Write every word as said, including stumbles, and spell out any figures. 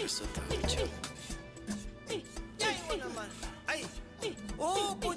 să taci. Ia-i una, mă! Ai! O, cu